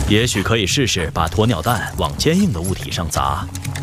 也许可以试试把鸵鸟蛋往坚硬的物体上砸，